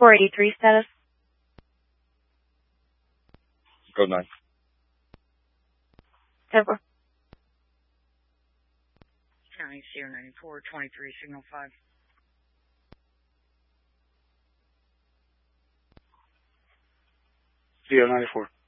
483 status. Code 9. 10-4. 9094, 23, signal 5. CO 94.